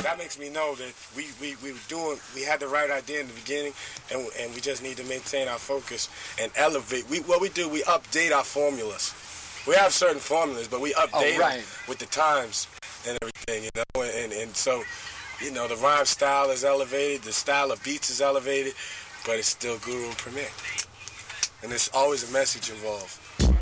that makes me know that we had the right idea in the beginning, and we just need to maintain our focus and elevate. What we do, we update our formulas. We have certain formulas, but we update them with the times and everything, you know. And so, you know, the rhyme style is elevated, the style of beats is elevated, but it's still Guru and Premier. And there's always a message involved.